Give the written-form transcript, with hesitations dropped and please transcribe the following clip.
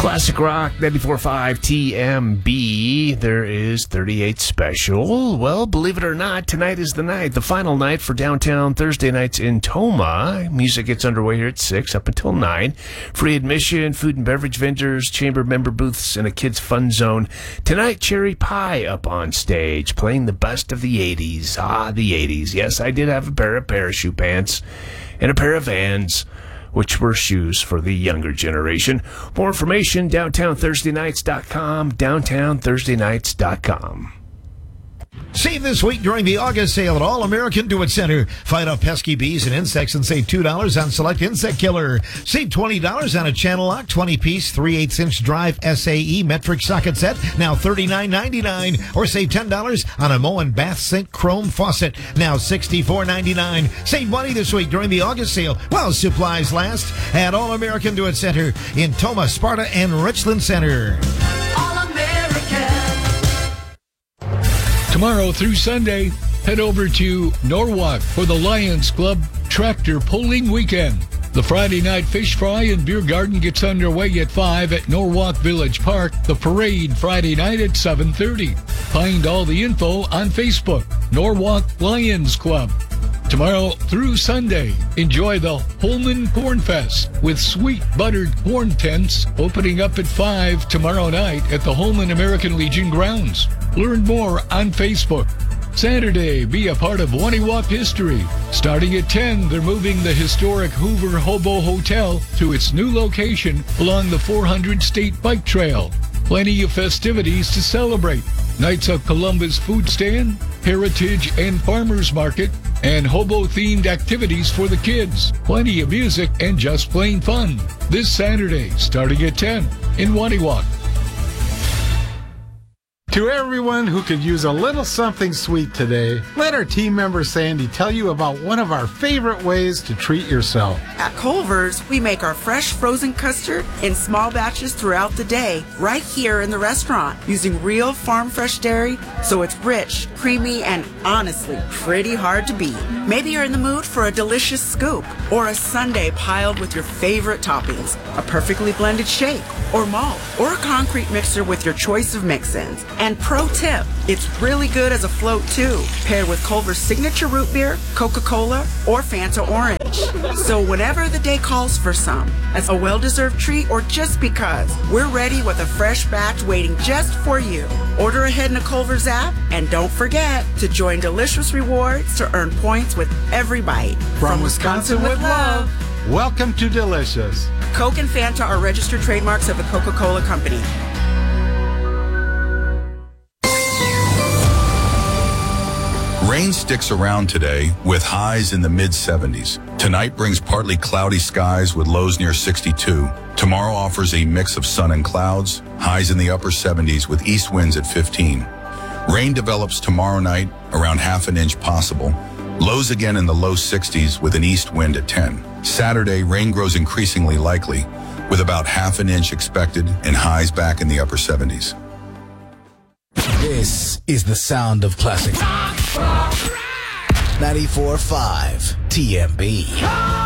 Classic Rock 94.5 TMB. There is 38 Special. Well, believe it or not, tonight is the night, the final night for Downtown Thursday nights in Toma. Music gets underway here at 6 up until 9. Free admission, food and beverage vendors, chamber member booths, and a kids' fun zone. Tonight, Cherry Pie up on stage, playing the best of the 80s. The 80s. Yes, I did have a pair of parachute pants and a pair of Vans, which were shoes for the younger generation. More information, downtownthursdaynights.com, downtownthursdaynights.com. Save this week during the August sale at All-American Do-It Center. Fight off pesky bees and insects and save $2 on select insect killer. Save $20 on a Channel Lock 20-piece 3/8-inch drive SAE metric socket set, now $39.99. Or save $10 on a Moen bath sink chrome faucet, now $64.99. Save money this week during the August sale while supplies last at All-American Do-It Center in Toma, Sparta, and Richland Center. Tomorrow through Sunday, head over to Norwalk for the Lions Club Tractor Pulling Weekend. The Friday night fish fry and beer garden gets underway at 5 at Norwalk Village Park. The parade Friday night at 7:30. Find all the info on Facebook, Norwalk Lions Club. Tomorrow through Sunday, enjoy the Holman Corn Fest with sweet buttered corn tents opening up at 5 tomorrow night at the Holman American Legion grounds. Learn more on Facebook. Saturday, be a part of Waniwap history. Starting at 10, they're moving the historic Hoover Hobo Hotel to its new location along the 400 State Bike Trail. Plenty of festivities to celebrate. Knights of Columbus food stand, heritage and farmers market, and hobo-themed activities for the kids. Plenty of music and just plain fun. This Saturday, starting at 10 in Waniwap. To everyone who could use a little something sweet today, let our team member Sandy tell you about one of our favorite ways to treat yourself. At Culver's, we make our fresh frozen custard in small batches throughout the day, right here in the restaurant, using real farm fresh dairy, so it's rich, creamy, and honestly, pretty hard to beat. Maybe you're in the mood for a delicious scoop, or a sundae piled with your favorite toppings, a perfectly blended shake, or malt, or a concrete mixer with your choice of mix-ins. And pro tip, it's really good as a float too, paired with Culver's signature root beer, Coca-Cola, or Fanta Orange. So whenever the day calls for some, as a well-deserved treat or just because, we're ready with a fresh batch waiting just for you. Order ahead in the Culver's app, and don't forget to join Delicious Rewards to earn points with every bite. From Wisconsin with love, welcome to Delicious. Coke and Fanta are registered trademarks of the Coca-Cola Company. Rain sticks around today with highs in the mid-70s. Tonight brings partly cloudy skies with lows near 62. Tomorrow offers a mix of sun and clouds, highs in the upper 70s with east winds at 15. Rain develops tomorrow night, around half an inch possible. Lows again in the low 60s with an east wind at 10. Saturday, rain grows increasingly likely, with about half an inch expected and highs back in the upper 70s. This is the sound of classic 94.5 TMB.